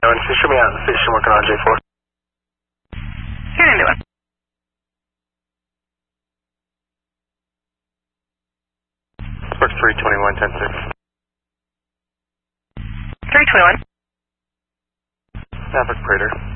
Show me out in the station working on J4. Here into it. Work 321, 10-6. 321. Maverick Prater.